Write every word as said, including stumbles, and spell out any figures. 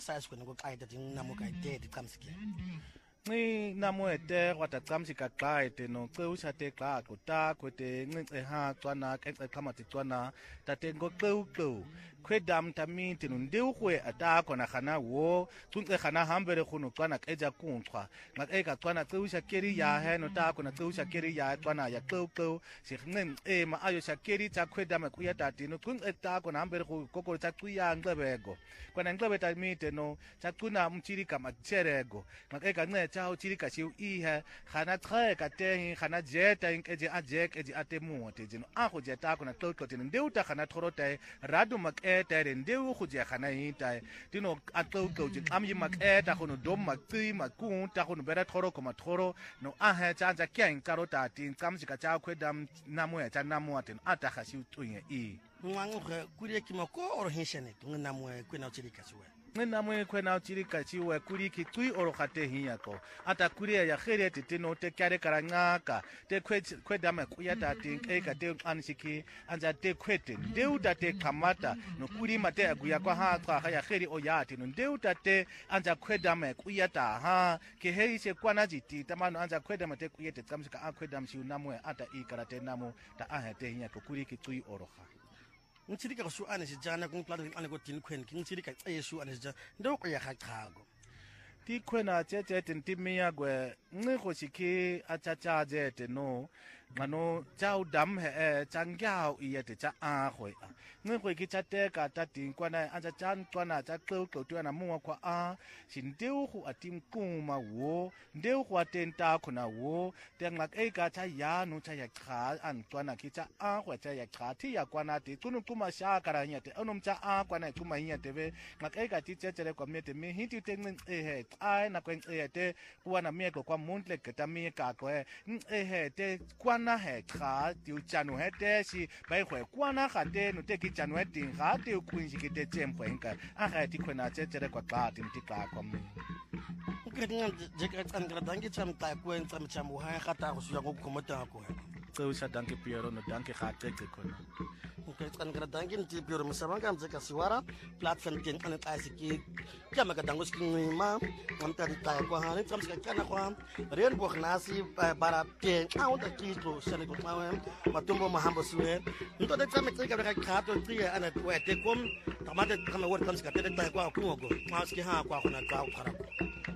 size when go kai that namu kai dead comes again. Ni namuete watacamsika qaite no qeushate qa quta quete nceha twana qexe qamati twana tatengo qeuqeu khwedam tamiti nundiuhwe atako na khana wo tunce khana hambere khunu twana qeja kunchwa ngaqeka twana qeusha keri ya he no tako na qeusha keri ya twana ya qeuqeu sikhne ema ayo shakeri tsa khwedam kuya tati no tunce tako na hambere khu kokolo tsa qiya nqebeko kwana nqebe tamite no tsa quna mchiri kama tserego ngaqeka nce chao chirika chiu ihe khana tsae ka tehi khana jeta inkeje ajek eji atemu tejino a go jeta ko na tlotlo tene ndeuta khana thorote radu makete re ndeu go je khana hinta dino a tlotlo je amyi maketa go no dom makti makunta go no bera thoro ko mathoro no a he tsa kyang karota tin kamsika cha khwedam namo ya tsa namo aten ata khasi utunye i ngangwe kuri kimako or hinshene namo kwena chirika chiwe Nena mwe kwena uchirika chiwe kuri kitui orokhate hiyako ata kuri ya khere titino te kare karangaka te kwedama kuyata te eka te anshiki anja te kwete ndeuta te kamata no kuri mate aguya kwa ha kwa ya khere oyati no ndeuta te anja kwedama kuyata ha ke heise kwana jiti tamano anja kwedama te kuyete tsamsika akwedam shi namwe ata ikarate namo ta ahete hiyako kuri kitui orokha Nchirika shu ane sijana kung plado ane go tin kwen king chirika e shu ane sijana ndo ko ya khago ti kwena tete tintimia gwe ngiko shiki achacha jete no ngano chau dam he changyao iyete cha a khoi ngiko ki chate ka tatin kwana anja chan kwana cha qeu qeu twana muwa kwa a sindeu hu atim kuma wo ndeu hu atenta khona wo tengak e ka cha ya no cha ya kha an twana ki cha a khwa cha ya kha thi ya kwana ti tunu kuma sha karanya te onom cha a kwana kuma hinya tebe ngak e ka ti chechere kwa mete me hinti tengin e he ai na kwen e te kwana me ko kwa muntle ke ta me ka ko e he te kwana he kha ti uchanu he te si bai khwe kwana kha te no te ki chanu he tin kha te kunji ki te tempo enka a kha ti khona chechere kwa ka tin ti ka kwa me ngikhethe je ka tsangra dangi cham ta ko en tsam cham ha khata go suya go khomota ko qeusha danke piero no danke kha teke khona ngikhethe ngra dangi nti piero msabanga mzeka siwara platform tin ane tasiki kama ka dango skin ma ngamta ta ko ha ni tsam ska kana ko ren bo nasi bara te au da kitlo sene ko ma matumbo mahambo suwe nto de tsam tsika ka khato tria ana wete kom tamate kama wor tsam ska te ta ko ko ma ski ha ko khona ka khara